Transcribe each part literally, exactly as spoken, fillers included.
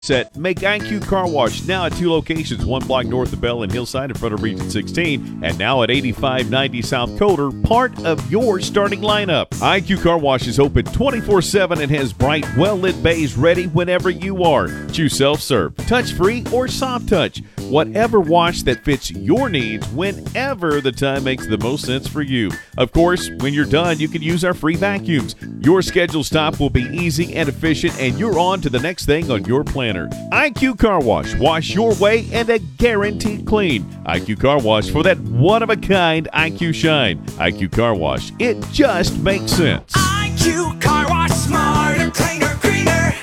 Set Make I Q Car Wash now at two locations, one block north of Bell and Hillside in front of Region sixteen, and now at eighty-five ninety South Coder, part of your starting lineup. I Q Car Wash is open twenty-four seven and has bright, well-lit bays ready whenever you are. Choose self-serve, touch-free, or soft touch. Whatever wash that fits your needs whenever the time makes the most sense for you. Of course, when you're done, you can use our free vacuums. Your scheduled stop will be easy and efficient, and you're on to the next thing on your planner. I Q Car Wash. Wash your way and a guaranteed clean. I Q Car Wash for that one-of-a-kind I Q shine. I Q Car Wash. It just makes sense. I Q Car Wash. Smarter, cleaner, greener.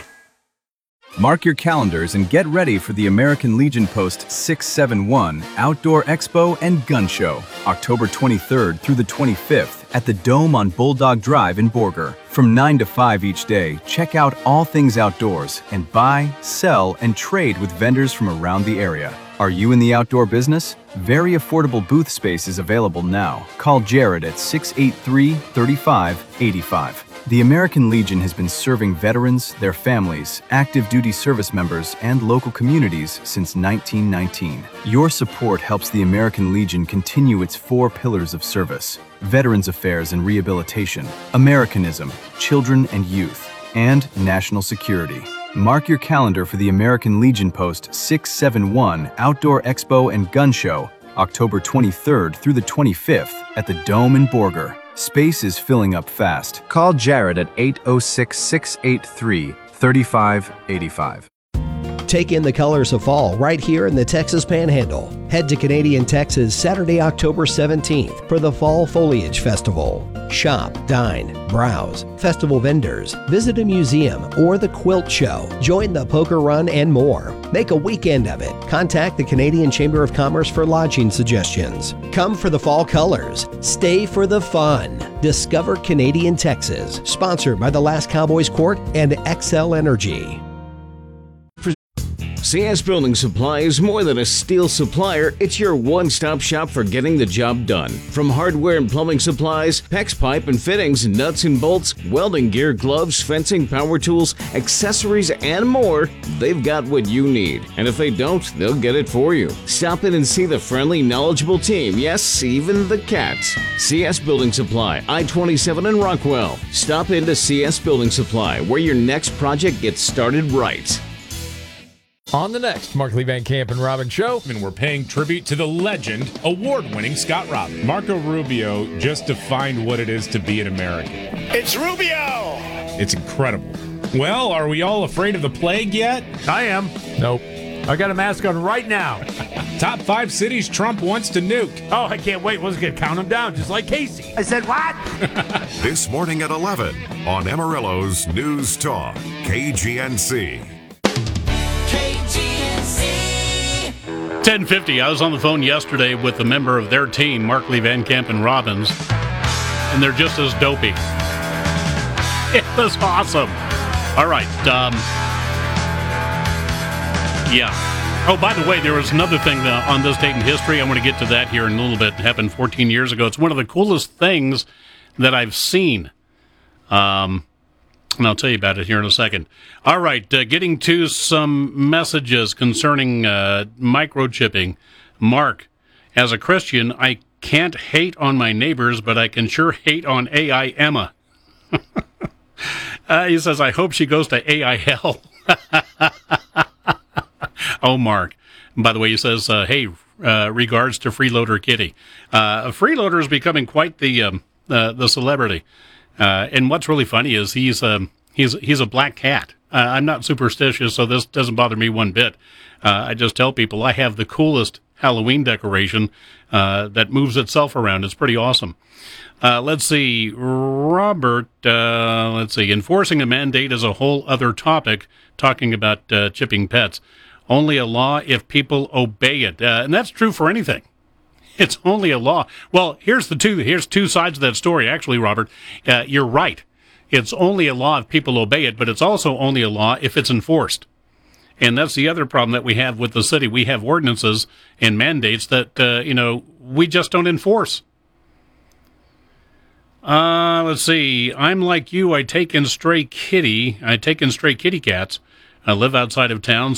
Mark your calendars and get ready for the American Legion Post six seven one Outdoor Expo and Gun Show, October twenty-third through the twenty-fifth at the Dome on Bulldog Drive in Borger. From nine to five each day, check out all things outdoors and buy, sell, and trade with vendors from around the area. Are you in the outdoor business? Very affordable booth space is available now. Call Jared at six eight three, three five eight five. The American Legion has been serving veterans, their families, active duty service members, and local communities since nineteen nineteen. Your support helps the American Legion continue its four pillars of service: Veterans Affairs and Rehabilitation, Americanism, Children and Youth, and National Security. Mark your calendar for the American Legion Post six seven one Outdoor Expo and Gun Show, October twenty-third through the twenty-fifth at the Dome in Borger. Space is filling up fast. Call Jared at eight oh six, six eight three, three five eight five. Take in the colors of fall right here in the Texas Panhandle. Head to Canadian Texas Saturday, October seventeenth for the Fall Foliage Festival. Shop, dine, browse, festival vendors, visit a museum or the quilt show, join the poker run, and more. Make a weekend of it. Contact the Canadian Chamber of Commerce for lodging suggestions. Come for the fall colors. Stay for the fun. Discover Canadian Texas. Sponsored by the Last Cowboys Court and X L Energy. C S Building Supply is more than a steel supplier. It's your one-stop shop for getting the job done. From hardware and plumbing supplies, PEX pipe and fittings, nuts and bolts, welding gear, gloves, fencing, power tools, accessories, and more, they've got what you need. And if they don't, they'll get it for you. Stop in and see the friendly, knowledgeable team. Yes, even the cats. C S Building Supply, I twenty-seven in Rockwell. Stop into C S Building Supply, where your next project gets started right. On the next Markley Van Camp and Robin Show, and we're paying tribute to the legend, award-winning Scott Robin. Marco Rubio just defined what it is to be an American. It's Rubio! It's incredible. Well, are we all afraid of the plague yet? I am. Nope. I got a mask on right now. Top five cities Trump wants to nuke. Oh, I can't wait. What's going to count them down, just like Casey? I said what? This morning at eleven on Amarillo's News Talk, K G N C. ten fifty, I was on the phone yesterday with a member of their team, Markley Van Camp and Robbins, and they're just as dopey. It was awesome. All right. Um, yeah. Oh, by the way, there was another thing that, on this date in history. I want to get to that here in a little bit. It happened fourteen years ago. It's one of the coolest things that I've seen. Um, and I'll tell you about it here in a second. All right, uh, getting to some messages concerning uh, microchipping. Mark, as a Christian, I can't hate on my neighbors, but I can sure hate on A I Emma. uh, he says, I hope she goes to A I hell. Oh, Mark. And by the way, he says, uh, hey, uh, regards to Freeloader Kitty. Uh, Freeloader is becoming quite the um, uh, the celebrity. Uh, and what's really funny is he's um, he's he's a black cat. Uh, I'm not superstitious, so this doesn't bother me one bit. Uh, I just tell people I have the coolest Halloween decoration uh, that moves itself around. It's pretty awesome. Uh, let's see, Robert, uh, let's see, enforcing a mandate is a whole other topic, talking about uh, chipping pets. Only a law if people obey it. Uh, and that's true for anything. It's only a law. Well, here's the two. Here's two sides of that story. Actually, Robert, uh, you're right. It's only a law if people obey it, but it's also only a law if it's enforced. And that's the other problem that we have with the city. We have ordinances and mandates that uh, you know we just don't enforce. Uh, let's see. I'm like you. I take in stray kitty. I take in stray kitty cats. I live outside of town,